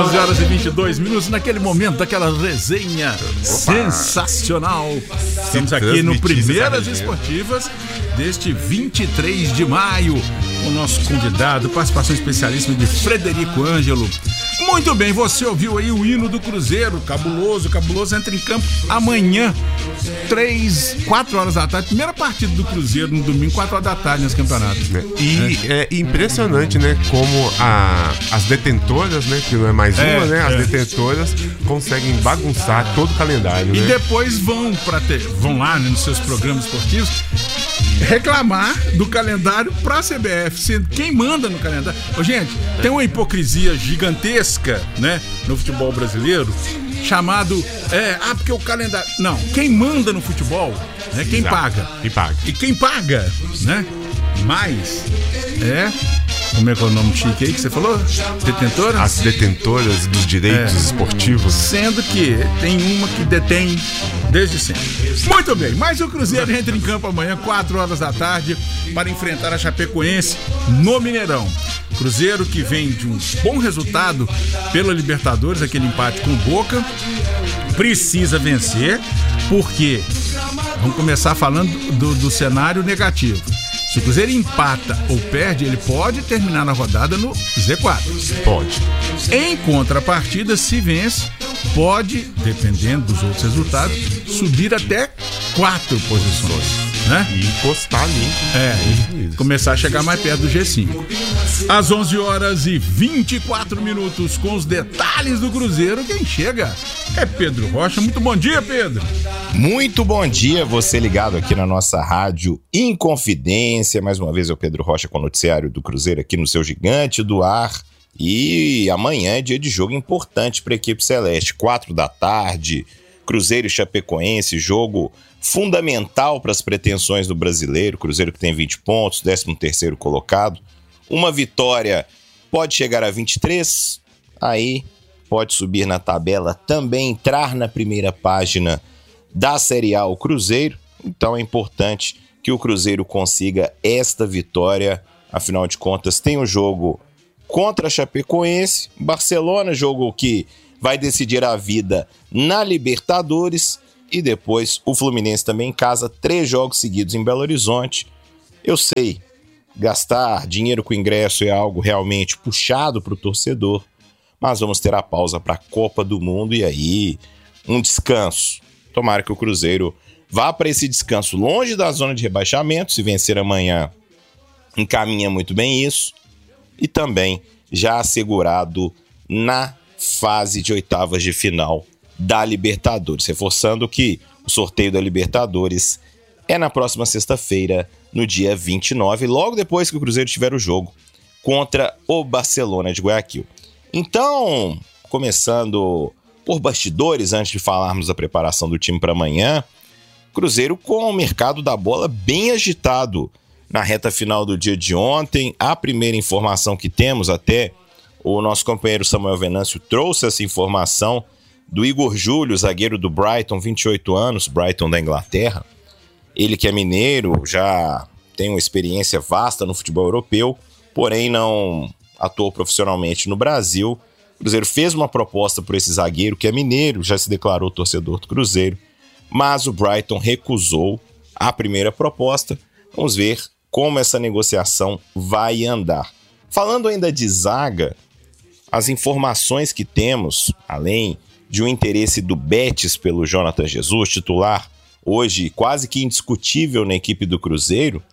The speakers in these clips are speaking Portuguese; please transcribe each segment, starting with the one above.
11 horas e 22 minutos, naquele momento, daquela resenha sensacional. Estamos aqui no Primeiras Esportivas deste 23 de maio. O nosso convidado, participação especialíssima de Frederico Ângelo. Muito bem, você ouviu aí o hino do Cruzeiro, cabuloso. Cabuloso entra em campo amanhã, 4 horas da tarde. Primeira partida do Cruzeiro no domingo, 4 horas da tarde nesse campeonato. E é impressionante, né, como as detentoras, né, que não é mais uma, né, as detentoras conseguem bagunçar todo o calendário, né? E depois vão lá, né, nos seus programas esportivos reclamar do calendário pra CBF, sendo quem manda no calendário. Ô, gente, tem uma hipocrisia gigantesca, né, no futebol brasileiro, chamado porque o calendário... Não, quem manda no futebol, né, quem paga. E quem paga, né, mais como é que é o nome chique aí que você falou? Detentora? As detentoras dos direitos esportivos. Sendo que tem uma que detém desde sempre. Muito bem, mas o Cruzeiro entra em campo amanhã, 4 horas da tarde, para enfrentar a Chapecoense no Mineirão. Cruzeiro que vem de um bom resultado pela Libertadores, aquele empate com o Boca, precisa vencer, porque vamos começar falando do cenário negativo. Se o Cruzeiro empata ou perde, ele pode terminar na rodada no Z4. Pode. Em contrapartida, se vence, pode, dependendo dos outros resultados, subir até 4 posições, né? E encostar ali. Começar a chegar mais perto do G5. Às 11 horas e 24 minutos, com os detalhes do Cruzeiro, quem chega é Pedro Rocha. Muito bom dia, Pedro. Muito bom dia, você ligado aqui na nossa rádio Inconfidência. Mais uma vez é o Pedro Rocha com o noticiário do Cruzeiro aqui no seu Gigante do Ar. E amanhã é dia de jogo importante para a equipe celeste, 4 da tarde, Cruzeiro e Chapecoense, jogo fundamental para as pretensões do brasileiro. Cruzeiro que tem 20 pontos, 13º colocado. Uma vitória pode chegar a 23, aí pode subir na tabela, também entrar na primeira página da Série A o Cruzeiro. Então é importante que o Cruzeiro consiga esta vitória. Afinal de contas, tem um jogo contra a Chapecoense, Barcelona, jogo que vai decidir a vida na Libertadores, e depois o Fluminense também em casa, 3 jogos seguidos em Belo Horizonte. Eu sei, gastar dinheiro com ingresso é algo realmente puxado para o torcedor, mas vamos ter a pausa para a Copa do Mundo e aí um descanso. Tomara que o Cruzeiro vá para esse descanso longe da zona de rebaixamento. Se vencer amanhã, encaminha muito bem isso. E também já assegurado na fase de oitavas de final da Libertadores. Reforçando que o sorteio da Libertadores é na próxima sexta-feira, no dia 29, logo depois que o Cruzeiro tiver o jogo contra o Barcelona de Guayaquil. Então, começando por bastidores, antes de falarmos da preparação do time para amanhã, Cruzeiro com o mercado da bola bem agitado na reta final do dia de ontem. A primeira informação que temos, até o nosso companheiro Samuel Venâncio trouxe essa informação do Igor Júlio, zagueiro do Brighton, 28 anos, Brighton da Inglaterra. Ele que é mineiro, já tem uma experiência vasta no futebol europeu, porém não atuou profissionalmente no Brasil. O Cruzeiro fez uma proposta por esse zagueiro, que é mineiro, já se declarou torcedor do Cruzeiro, mas o Brighton recusou a primeira proposta. Vamos ver como essa negociação vai andar. Falando ainda de zaga, as informações que temos, além de um interesse do Betis pelo Jonathan Jesus, titular hoje quase que indiscutível na equipe do Cruzeiro,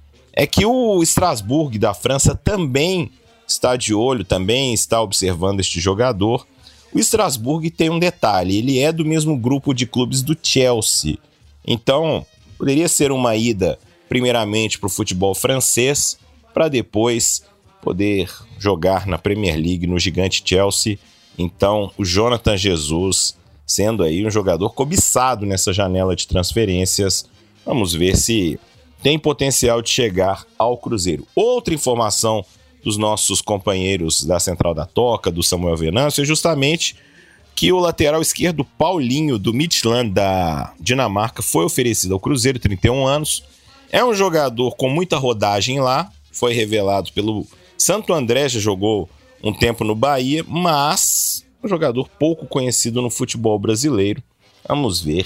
é que o Strasbourg da França também está de olho, também está observando este jogador. O Strasbourg tem um detalhe, ele é do mesmo grupo de clubes do Chelsea. Então, poderia ser uma ida primeiramente para o futebol francês, para depois poder jogar na Premier League no gigante Chelsea. Então, o Jonathan Jesus sendo aí um jogador cobiçado nessa janela de transferências. Vamos ver se tem potencial de chegar ao Cruzeiro. Outra informação dos nossos companheiros da Central da Toca, do Samuel Venâncio, é justamente que o lateral esquerdo Paulinho, do Midtjylland da Dinamarca, foi oferecido ao Cruzeiro, 31 anos. É um jogador com muita rodagem lá, foi revelado pelo Santo André, já jogou um tempo no Bahia, mas um jogador pouco conhecido no futebol brasileiro. Vamos ver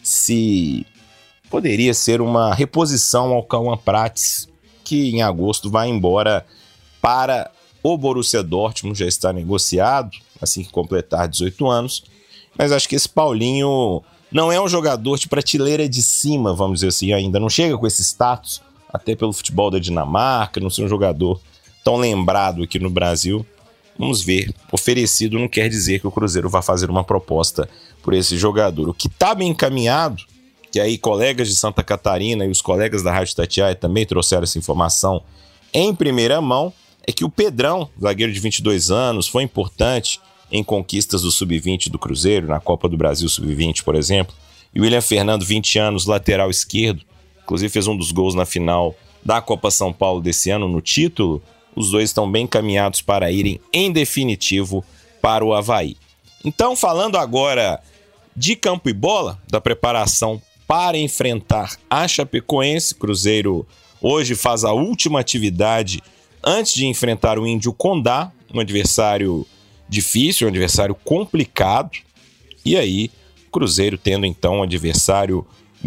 se poderia ser uma reposição ao Cauã Prates, que em agosto vai embora para o Borussia Dortmund, já está negociado, assim que completar 18 anos. Mas acho que esse Paulinho não é um jogador de prateleira de cima, vamos dizer assim, ainda. Não chega com esse status, até pelo futebol da Dinamarca, não ser um jogador tão lembrado aqui no Brasil. Vamos ver. Oferecido não quer dizer que o Cruzeiro vai fazer uma proposta por esse jogador. O que está bem encaminhado, que aí colegas de Santa Catarina e os colegas da Rádio Itatiaia também trouxeram essa informação em primeira mão, é que o Pedrão, zagueiro de 22 anos, foi importante em conquistas do Sub-20 do Cruzeiro, na Copa do Brasil Sub-20, por exemplo. E o William Fernando, 20 anos, lateral esquerdo, inclusive fez um dos gols na final da Copa São Paulo desse ano, no título. Os dois estão bem encaminhados para irem, em definitivo, para o Avaí. Então, falando agora de campo e bola, da preparação para enfrentar a Chapecoense, Cruzeiro hoje faz a última atividade antes de enfrentar o Índio Condá, um adversário difícil, um adversário complicado. E aí, o Cruzeiro tendo então um adversário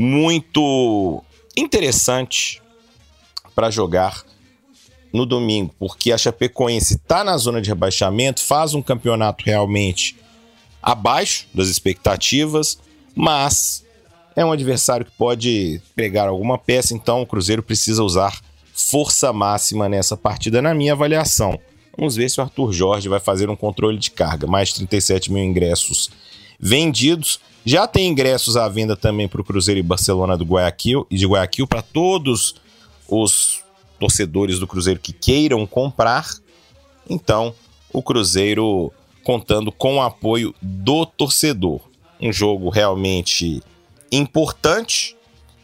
muito interessante para jogar no domingo, porque a Chapecoense está na zona de rebaixamento, faz um campeonato realmente abaixo das expectativas, mas é um adversário que pode pegar alguma peça, então o Cruzeiro precisa usar força máxima nessa partida, na minha avaliação. Vamos ver se o Arthur Jorge vai fazer um controle de carga. Mais de 37 mil ingressos vendidos. Já tem ingressos à venda também para o Cruzeiro e Barcelona de Guayaquil, para todos os torcedores do Cruzeiro que queiram comprar. Então, o Cruzeiro contando com o apoio do torcedor. Um jogo realmente importante.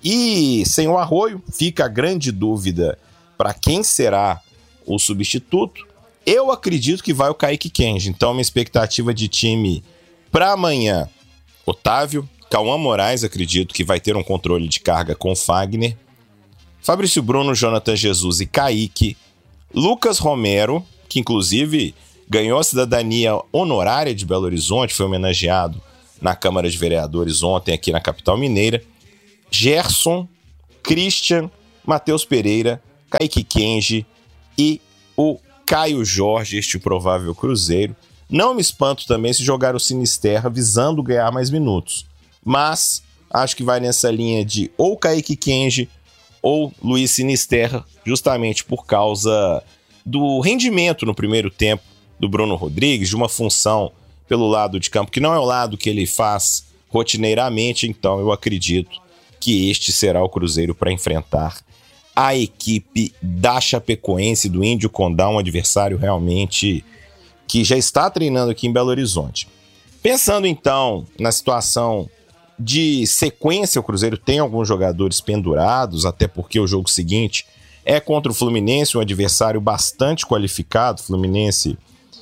E sem o Arroio, fica a grande dúvida para quem será o substituto. Eu acredito que vai o Kaique Kenji. Então, minha expectativa de time para amanhã: Otávio, Cauã Moraes, acredito que vai ter um controle de carga com Fagner, Fabrício Bruno, Jonathan Jesus e Kaique, Lucas Romero, que inclusive ganhou a cidadania honorária de Belo Horizonte, foi homenageado na Câmara de Vereadores ontem aqui na capital mineira, Gerson, Christian, Matheus Pereira, Kaique Kenji e o Caio Jorge, este provável Cruzeiro. Não me espanto também se jogar o Sinisterra visando ganhar mais minutos, mas acho que vai nessa linha de ou Kaique Kenji ou Luiz Sinisterra, justamente por causa do rendimento no primeiro tempo do Bruno Rodrigues, de uma função pelo lado de campo que não é o lado que ele faz rotineiramente. Então eu acredito que este será o Cruzeiro para enfrentar a equipe da Chapecoense, do Índio Condá, um adversário realmente que já está treinando aqui em Belo Horizonte. Pensando então na situação de sequência, o Cruzeiro tem alguns jogadores pendurados, até porque o jogo seguinte é contra o Fluminense, um adversário bastante qualificado, Fluminense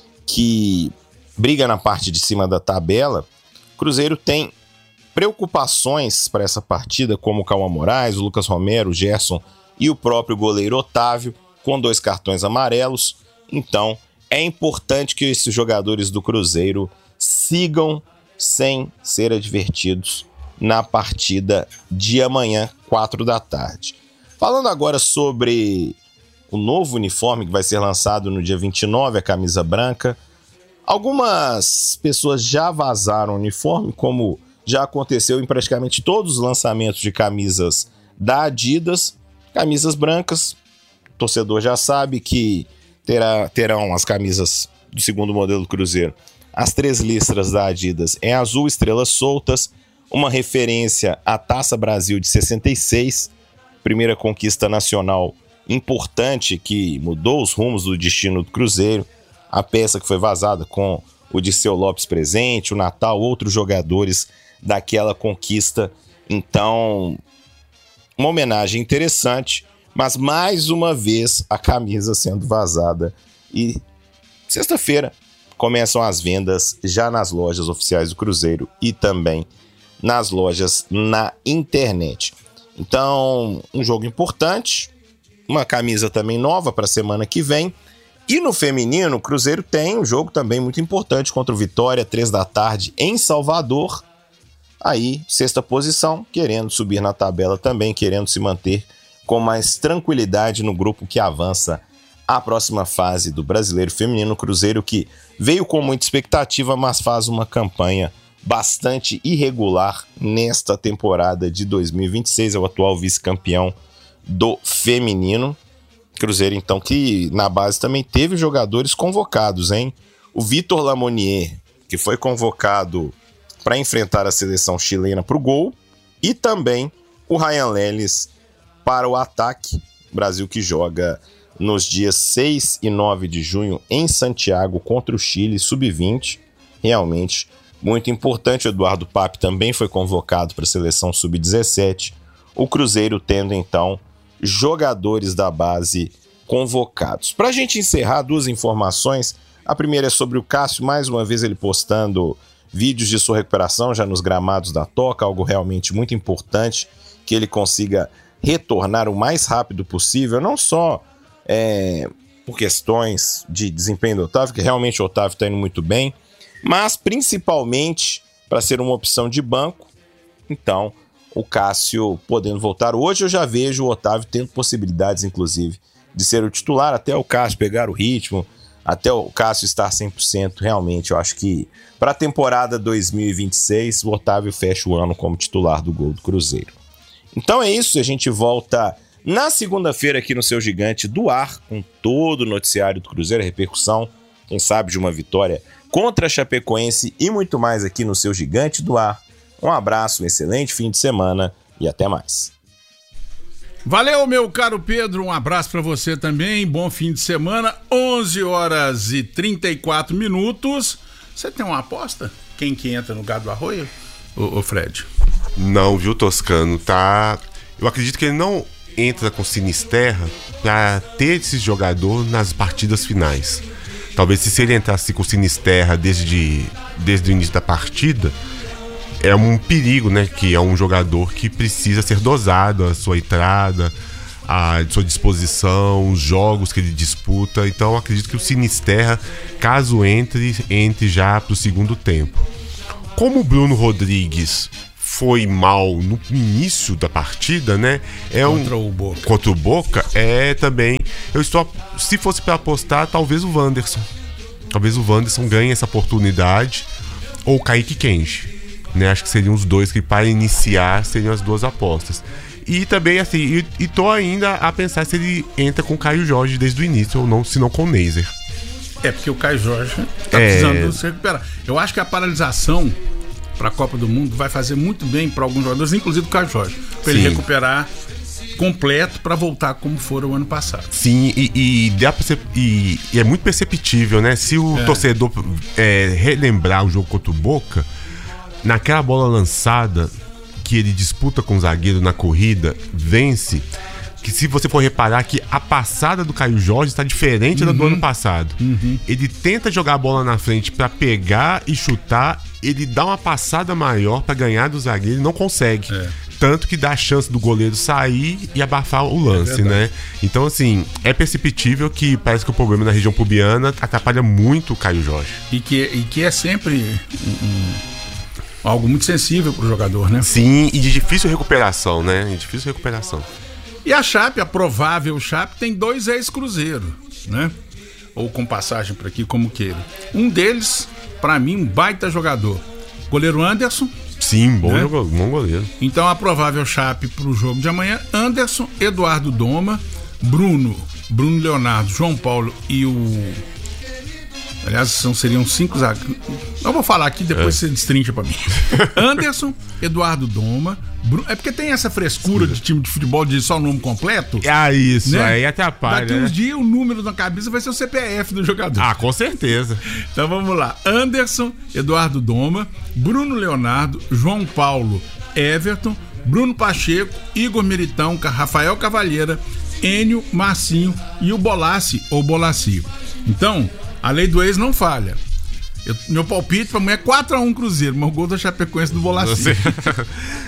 que briga na parte de cima da tabela. O Cruzeiro tem preocupações para essa partida, como o Cauã Moraes, o Lucas Romero, o Gerson e o próprio goleiro Otávio, com 2 cartões amarelos. Então, é importante que esses jogadores do Cruzeiro sigam sem ser advertidos na partida de amanhã, 4 da tarde. Falando agora sobre o novo uniforme que vai ser lançado no dia 29, a camisa branca. Algumas pessoas já vazaram o uniforme, como já aconteceu em praticamente todos os lançamentos de camisas da Adidas. Camisas brancas, o torcedor já sabe que terão as camisas do segundo modelo do Cruzeiro. As 3 listras da Adidas em azul, estrelas soltas, uma referência à Taça Brasil de 66, primeira conquista nacional importante que mudou os rumos do destino do Cruzeiro. A peça que foi vazada com o Dirceu Lopes presente, o Natal, outros jogadores daquela conquista. Então, uma homenagem interessante, mas mais uma vez a camisa sendo vazada. E sexta-feira começam as vendas já nas lojas oficiais do Cruzeiro e também nas lojas na internet. Então, um jogo importante, uma camisa também nova para a semana que vem. E no feminino, o Cruzeiro tem um jogo também muito importante contra o Vitória, 3 da tarde, em Salvador. Aí, 6ª posição, querendo subir na tabela também, querendo se manter com mais tranquilidade no grupo que avança à próxima fase do Brasileiro Feminino. Cruzeiro que veio com muita expectativa, mas faz uma campanha bastante irregular nesta temporada de 2026. É o atual vice-campeão do feminino. Cruzeiro, então, que na base também teve jogadores convocados, hein? O Vitor Lamonier, que foi convocado para enfrentar a seleção chilena para o gol, e também o Ryan Leles para o ataque. Brasil que joga nos dias 6 e 9 de junho em Santiago contra o Chile, sub-20. Realmente muito importante. O Eduardo Pape também foi convocado para a seleção sub-17. O Cruzeiro tendo, então, jogadores da base convocados. Para a gente encerrar, 2 informações. A primeira é sobre o Cássio, mais uma vez ele postando vídeos de sua recuperação já nos gramados da Toca, algo realmente muito importante, que ele consiga retornar o mais rápido possível, não só por questões de desempenho do Otávio, que realmente o Otávio está indo muito bem, mas principalmente para ser uma opção de banco. Então, o Cássio podendo voltar. Hoje eu já vejo o Otávio tendo possibilidades, inclusive, de ser o titular, até o Cássio pegar o ritmo, até o Cássio estar 100%. Realmente, eu acho que para a temporada 2026, o Otávio fecha o ano como titular do Gol do Cruzeiro. Então é isso, a gente volta na segunda-feira aqui no Seu Gigante do Ar, com todo o noticiário do Cruzeiro, a repercussão, quem sabe, de uma vitória contra a Chapecoense e muito mais aqui no Seu Gigante do Ar. Um abraço, um excelente fim de semana e até mais. Valeu, meu caro Pedro, um abraço pra você também, bom fim de semana, 11h34. Você tem uma aposta? Quem que entra no Gado Arroio? Ô Fred? Não, viu, Toscano, tá... Eu acredito que ele não entra com Sinisterra pra ter esse jogador nas partidas finais. Talvez se ele entrasse com Sinisterra desde o início da partida, é um perigo, né? Que é um jogador que precisa ser dosado, a sua entrada, a sua disposição, os jogos que ele disputa. Então, eu acredito que o Sinisterra, caso entre já para o segundo tempo. Como o Bruno Rodrigues foi mal no início da partida, né? Contra o Boca, também. Se fosse para apostar, talvez o Wanderson. Talvez o Wanderson ganhe essa oportunidade, ou o Kaique Kenji. Né, acho que seriam os dois que, para iniciar, seriam as 2 apostas. E também, assim, e tô ainda a pensar se ele entra com o Caio Jorge desde o início ou não, se não com o Neiser. Porque o Caio Jorge tá precisando se recuperar. Eu acho que a paralisação para a Copa do Mundo vai fazer muito bem para alguns jogadores, inclusive o Caio Jorge, para ele recuperar completo para voltar como foi o ano passado. Sim, e é muito perceptível, né? Se o torcedor relembrar o jogo contra o Boca, naquela bola lançada que ele disputa com o zagueiro na corrida, vence, que se você for reparar que a passada do Caio Jorge está diferente da do ano passado. Ele tenta jogar a bola na frente para pegar e chutar, ele dá uma passada maior para ganhar do zagueiro e não consegue. Tanto que dá a chance do goleiro sair e abafar o lance, né? Então, assim, é perceptível que parece que o problema na região pubiana atrapalha muito o Caio Jorge. E que é sempre algo muito sensível pro jogador, né? Sim, e de difícil recuperação, né? E a Chape, a provável Chape, tem 2 ex-Cruzeiro, né? Ou com passagem por aqui, como queira. Um deles, pra mim, um baita jogador. Goleiro Anderson. Sim, bom goleiro. Então a provável Chape pro jogo de amanhã: Anderson, Eduardo Doma, Bruno Leonardo, João Paulo e o... Aliás, seriam 5 zagueiros. Eu vou falar aqui, depois você destrincha pra mim. Anderson, Eduardo Doma, É porque tem essa frescura de time de futebol de só o nome completo. Ah, isso, né? Aí atrapalha. Daqui uns dias o número na cabeça vai ser o CPF do jogador. Ah, com certeza. Então vamos lá. Anderson, Eduardo Doma, Bruno Leonardo, João Paulo, Everton, Bruno Pacheco, Igor Militão, Rafael Cavalheira, Enio, Marcinho e o Bolassi ou Bolassi. Então, a lei do ex não falha. Meu palpite pra amanhã é 4-1 Cruzeiro, mas o gol da Chapecoense do Bolassi.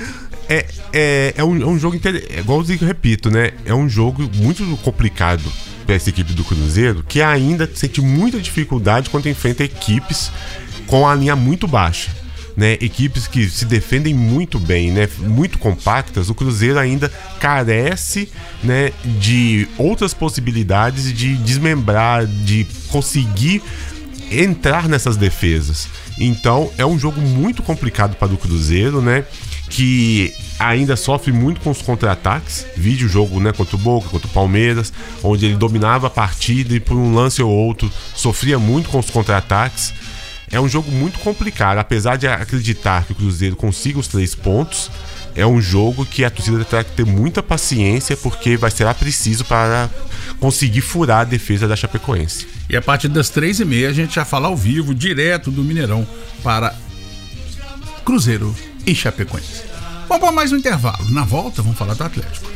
É um jogo igual eu repito, né? É um jogo muito complicado para essa equipe do Cruzeiro, que ainda sente muita dificuldade quando enfrenta equipes com a linha muito baixa, né? Equipes que se defendem muito bem, né? Muito compactas. O Cruzeiro ainda carece, né, de outras possibilidades de desmembrar, de conseguir entrar nessas defesas. Então é um jogo muito complicado para o Cruzeiro, né? Que ainda sofre muito com os contra-ataques. Vídeo o jogo, né, contra o Boca, contra o Palmeiras, onde ele dominava a partida e por um lance ou outro sofria muito com os contra-ataques. É um jogo muito complicado, apesar de acreditar que o Cruzeiro consiga os 3 pontos. É um jogo que a torcida terá que ter muita paciência, porque vai ser preciso para conseguir furar a defesa da Chapecoense. E a partir das 3h30 a gente já fala ao vivo, direto do Mineirão, para Cruzeiro e Chapecoense. Vamos para mais um intervalo. Na volta vamos falar do Atlético.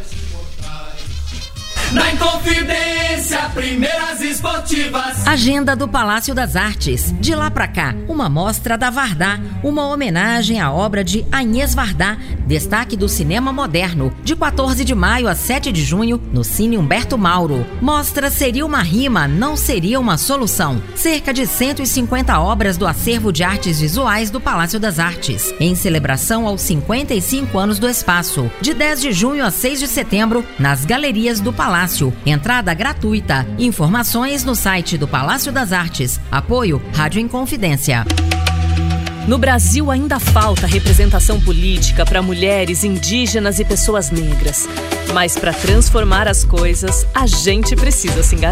Na Inconfidência, primeiras esportivas. Agenda do Palácio das Artes. De lá pra cá, uma mostra da Vardá, uma homenagem à obra de Agnès Varda, destaque do cinema moderno, de 14 de maio a 7 de junho, no Cine Humberto Mauro. Mostra Seria uma Rima, Não Seria uma Solução. Cerca de 150 obras do acervo de artes visuais do Palácio das Artes, em celebração aos 55 anos do espaço. De 10 de junho a 6 de setembro, nas galerias do Palácio. Entrada gratuita. Informações no site do Palácio das Artes. Apoio Rádio Inconfidência. No Brasil ainda falta representação política para mulheres, indígenas e pessoas negras. Mas para transformar as coisas, a gente precisa se engajar.